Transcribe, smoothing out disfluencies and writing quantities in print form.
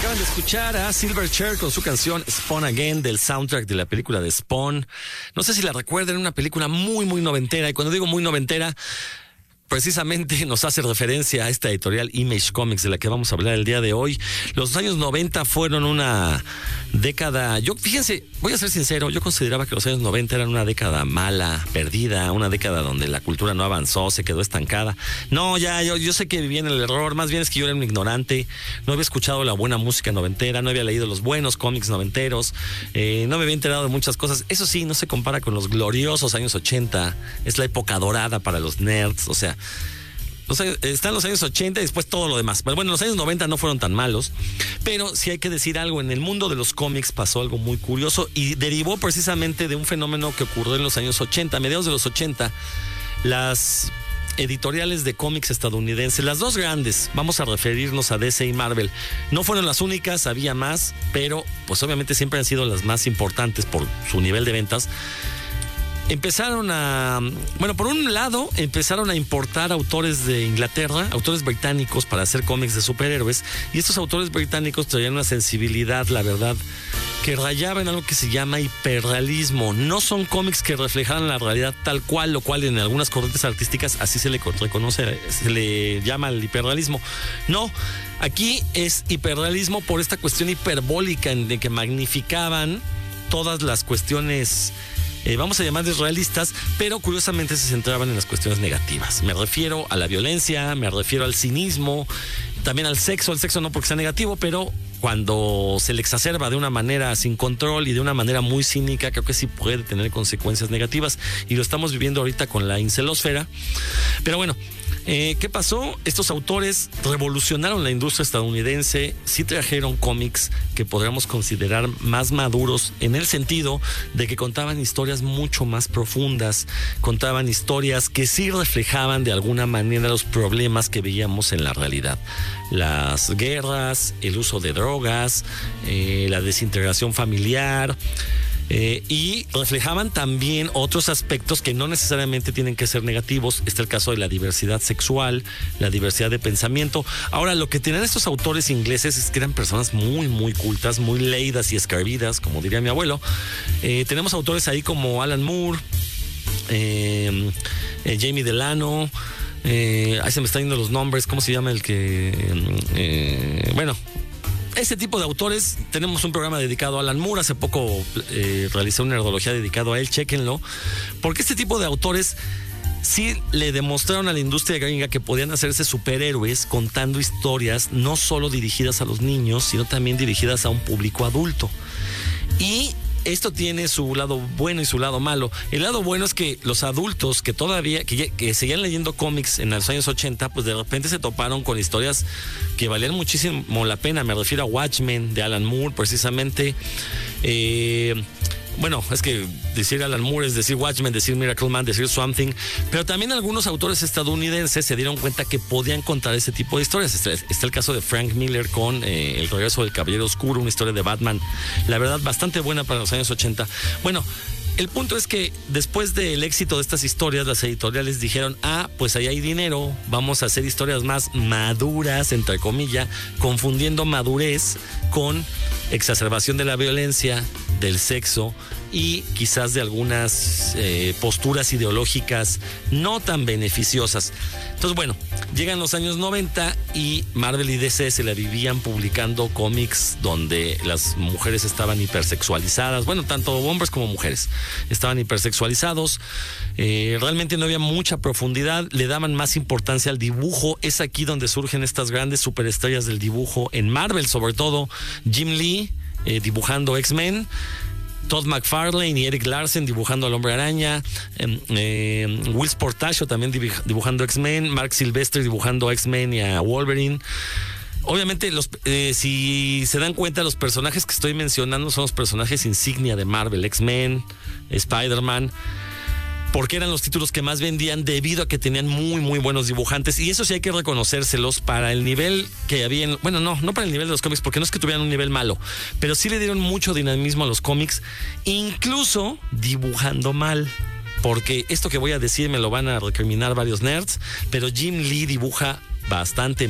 Acaban de escuchar a Silverchair con su canción Spawn Again del soundtrack de la película de Spawn. No sé si la recuerdan, una película muy, muy noventera. Y cuando digo muy noventera, precisamente nos hace referencia a esta editorial Image Comics de la que vamos a hablar el día de hoy. Los años 90 fueron una década, fíjense, voy a ser sincero, yo consideraba que los años 90 eran una década mala, perdida, una década donde la cultura no avanzó, se quedó estancada. No, yo sé que vivía en el error, más bien es que yo era un ignorante, no había escuchado la buena música noventera, no había leído los buenos cómics noventeros, no me había enterado de muchas cosas. Eso sí, no se compara con los gloriosos años 80, es la época dorada para los nerds, o sea, están los años 80 y después todo lo demás. Bueno, los años 90 no fueron tan malos, pero sí hay que decir algo. En el mundo de los cómics pasó algo muy curioso y derivó precisamente de un fenómeno que ocurrió en los años 80, a mediados de los 80. Las editoriales de cómics estadounidenses, las dos grandes, vamos a referirnos a DC y Marvel, no fueron las únicas, había más, pero pues obviamente siempre han sido las más importantes por su nivel de ventas. Empezaron por un lado, empezaron a importar autores de Inglaterra, autores británicos para hacer cómics de superhéroes, y estos autores británicos traían una sensibilidad, la verdad, que rayaba en algo que se llama hiperrealismo. No son cómics que reflejaran la realidad tal cual, lo cual en algunas corrientes artísticas así se le reconoce, se le llama el hiperrealismo. No, aquí es hiperrealismo por esta cuestión hiperbólica en que magnificaban todas las cuestiones, vamos a llamarles realistas, pero curiosamente se centraban en las cuestiones negativas. Me refiero a la violencia, me refiero al cinismo, también al sexo. El sexo no porque sea negativo, pero cuando se le exacerba de una manera sin control y de una manera muy cínica, creo que sí puede tener consecuencias negativas, y lo estamos viviendo ahorita con la incelosfera. Pero bueno, ¿qué pasó? Estos autores revolucionaron la industria estadounidense, sí trajeron cómics que podríamos considerar más maduros, en el sentido de que contaban historias mucho más profundas, contaban historias que sí reflejaban de alguna manera los problemas que veíamos en la realidad. Las guerras, el uso de drogas, la desintegración familiar, y reflejaban también otros aspectos que no necesariamente tienen que ser negativos. Está el caso de la diversidad sexual, la diversidad de pensamiento. Ahora, lo que tenían estos autores ingleses es que eran personas muy, muy cultas, muy leídas y escarbidas, como diría mi abuelo. Tenemos autores ahí como Alan Moore, Jamie Delano, ahí se me están yendo los nombres, ¿cómo se llama el que...? Ese tipo de autores. Tenemos un programa dedicado a Alan Moore. Hace poco realicé una nerdología dedicado a él, chéquenlo, porque este tipo de autores sí le demostraron a la industria gringa que podían hacerse superhéroes contando historias no solo dirigidas a los niños, sino también dirigidas a un público adulto. Y esto tiene su lado bueno y su lado malo. El lado bueno es que los adultos que todavía, que seguían leyendo cómics en los años 80, pues de repente se toparon con historias que valían muchísimo la pena. Me refiero a Watchmen de Alan Moore, precisamente. Es que decir Alan Moore es decir Watchmen, decir Miracle Man, decir Swamp Thing, pero también algunos autores estadounidenses se dieron cuenta que podían contar ese tipo de historias. Está el caso de Frank Miller con El regreso del Caballero Oscuro, una historia de Batman, la verdad bastante buena para los años 80. Bueno, el punto es que después del éxito de estas historias, las editoriales dijeron, pues ahí hay dinero, vamos a hacer historias más maduras, entre comillas, confundiendo madurez con exacerbación de la violencia, del sexo y quizás de algunas posturas ideológicas no tan beneficiosas. Entonces, bueno, llegan los años 90 y Marvel y DC se la vivían publicando cómics donde las mujeres estaban hipersexualizadas. Bueno, tanto hombres como mujeres estaban hipersexualizados. Realmente no había mucha profundidad, le daban más importancia al dibujo. Es aquí donde surgen estas grandes superestrellas del dibujo en Marvel, sobre todo Jim Lee dibujando X-Men, Todd McFarlane y Eric Larsen dibujando al Hombre Araña, Will Sportacio también dibujando X-Men, Mark Silvestre dibujando a X-Men y a Wolverine. Obviamente, si se dan cuenta, los personajes que estoy mencionando son los personajes insignia de Marvel: X-Men, Spider-Man, porque eran los títulos que más vendían debido a que tenían muy, muy buenos dibujantes. Y eso sí hay que reconocérselos para el nivel que había no para el nivel de los cómics, porque no es que tuvieran un nivel malo, pero sí le dieron mucho dinamismo a los cómics, incluso dibujando mal. Porque esto que voy a decir me lo van a recriminar varios nerds, pero Jim Lee dibuja bastante